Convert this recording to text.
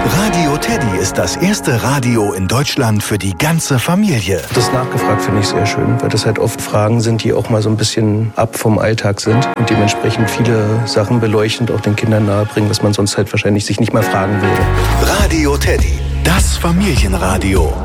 Radio Teddy ist das erste Radio in Deutschland für die ganze Familie. Das nachgefragt finde ich sehr schön, weil das halt oft Fragen sind, die auch mal so ein bisschen ab vom Alltag sind und dementsprechend viele Sachen beleuchtend auch den Kindern nahebringen, was man sonst halt wahrscheinlich sich nicht mal fragen würde. Radio Teddy, das Familienradio.